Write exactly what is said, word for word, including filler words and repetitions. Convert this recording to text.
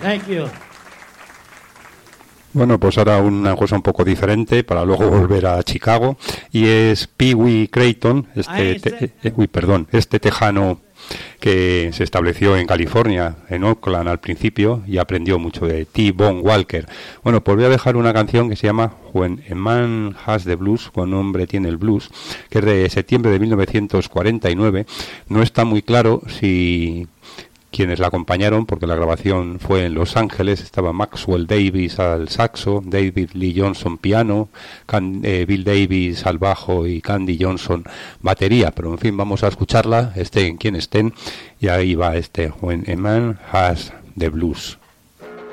Thank you. Bueno, pues ahora una cosa un poco diferente para luego volver a Chicago, y es Pee Wee Creighton, este, te, eh, uy, perdón, este tejano que se estableció en California, en Oakland al principio, y aprendió mucho de T-Bone Walker. Bueno, pues voy a dejar una canción que se llama When a Man Has the Blues, cuando un hombre tiene el blues, que es de septiembre de mil novecientos cuarenta y nueve. No está muy claro si quienes la acompañaron, porque la grabación fue en Los Ángeles. Estaba Maxwell Davis al saxo, David Lee Johnson piano, Can, eh, Bill Davis al bajo y Candy Johnson batería. Pero en fin, vamos a escucharla, estén quien estén, y ahí va este When a Man Has the Blues.